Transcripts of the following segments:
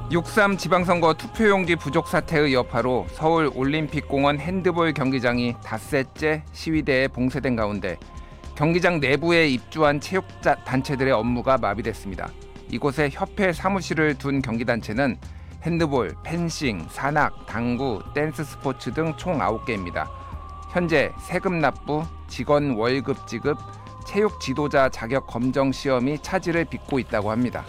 6.3 지방선거 투표용지 부족 사태의 여파로 서울 올림픽공원 핸드볼 경기장이 닷새째 시위대에 봉쇄된 가운데 경기장 내부에 입주한 체육단체들의 업무가 마비됐습니다. 이곳에 협회 사무실을 둔 경기단체는 핸드볼, 펜싱, 산악, 당구, 댄스 스포츠 등 총 9개입니다. 현재 세금 납부, 직원 월급 지급, 체육 지도자 자격 검정 시험이 차질을 빚고 있다고 합니다.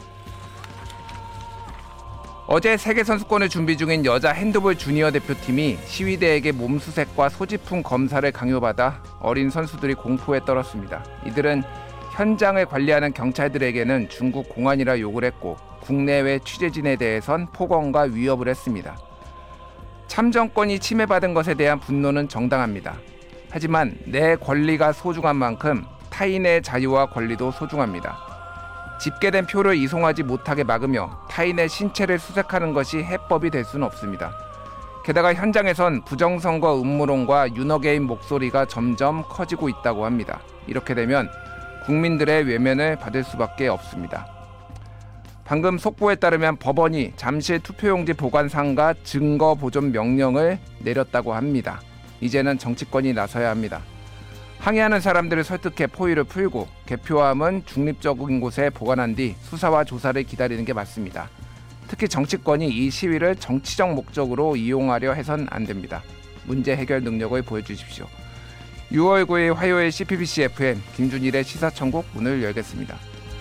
어제 세계선수권을 준비 중인 여자 핸드볼 주니어 대표팀이 시위대에게 몸수색과 소지품 검사를 강요받아 어린 선수들이 공포에 떨었습니다. 이들은 현장을 관리하는 경찰들에게는 중국 공안이라 욕을 했고 국내외 취재진에 대해선 폭언과 위협을 했습니다. 참정권이 침해받은 것에 대한 분노는 정당합니다. 하지만 내 권리가 소중한 만큼 타인의 자유와 권리도 소중합니다. 집계된 표를 이송하지 못하게 막으며 타인의 신체를 수색하는 것이 해법이 될 수는 없습니다. 게다가 현장에선 부정선거 음모론과 윤호개인 목소리가 점점 커지고 있다고 합니다. 이렇게 되면 국민들의 외면을 받을 수밖에 없습니다. 방금 속보에 따르면 법원이 잠실 투표용지 보관상가 증거 보존 명령을 내렸다고 합니다. 이제는 정치권이 나서야 합니다. 항의하는 사람들을 설득해 포위를 풀고 개표함은 중립적인 곳에 보관한 뒤 수사와 조사를 기다리는 게 맞습니다. 특히 정치권이 이 시위를 정치적 목적으로 이용하려 해선 안 됩니다. 문제 해결 능력을 보여주십시오. 6월 9일 화요일 CPBC FM 김준일의 시사천국 문을 열겠습니다.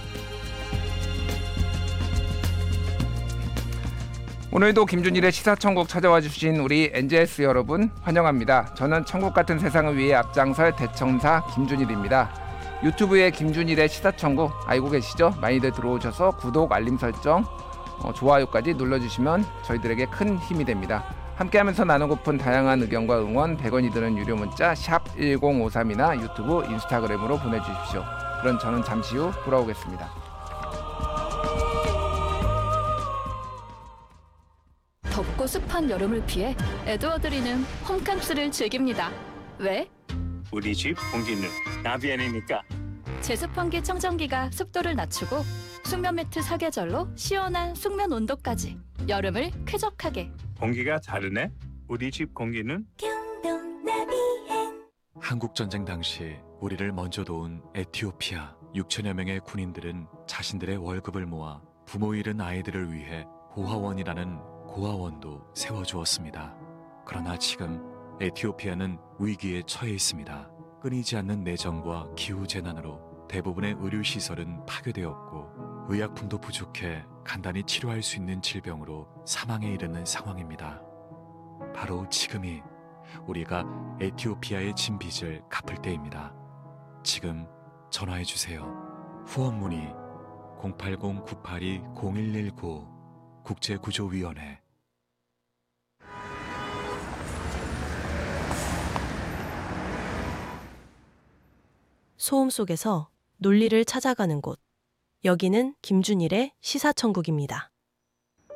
오늘도 김준일의 시사천국 찾아와 주신 우리 NJS 여러분 환영합니다. 저는 천국 같은 세상을 위해 앞장설 대청사 김준일입니다. 유튜브에 김준일의 시사천국 알고 계시죠? 많이들 들어오셔서 구독, 알림 설정, 좋아요까지 눌러주시면 저희들에게 큰 힘이 됩니다. 함께하면서 나누고픈 다양한 의견과 응원 100원이 드는 유료 문자 샵 1053이나 유튜브, 인스타그램으로 보내주십시오. 그럼 저는 잠시 후 돌아오겠습니다. 덥고 습한 여름을 피해 에드워드리는 홈캠프를 즐깁니다. 왜? 우리 집 공기는 나비엔이니까. 제습환기 청정기가 습도를 낮추고 숙면 매트 사계절로 시원한 숙면 온도까지 여름을 쾌적하게. 공기가 다르네. 우리 집 공기는 한국전쟁 당시 우리를 먼저 도운 에티오피아 6천여 명의 군인들은 자신들의 월급을 모아 부모 잃은 아이들을 위해 고아원이라는 고아원도 세워주었습니다. 그러나 지금 에티오피아는 위기에 처해 있습니다. 끊이지 않는 내전과 기후재난으로 대부분의 의료시설은 파괴되었고 의약품도 부족해 간단히 치료할 수 있는 질병으로 사망에 이르는 상황입니다. 바로 지금이 우리가 에티오피아의 진 빚을 갚을 때입니다. 지금 전화해주세요. 후원문의 080-982-0119 국제구조위원회. 소음 속에서 논리를 찾아가는 곳. 여기는 김준일의 시사천국입니다.